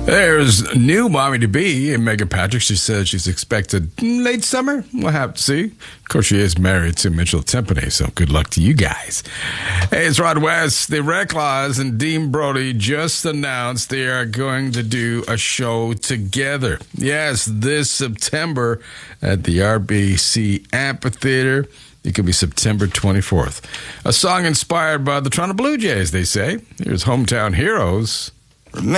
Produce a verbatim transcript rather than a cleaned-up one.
There's new mommy to be, and Megan Patrick. She says she's expected late summer. We'll have to see. Of course, she is married to Mitchell Timpany, so good luck to you guys. Hey, it's Rod West. The Reclaws and Dean Brody just announced they are going to do a show together. Yes, this September at the R B C Amphitheater. It could be September twenty-fourth. A song inspired by the Toronto Blue Jays, they say. Here's Hometown Heroes.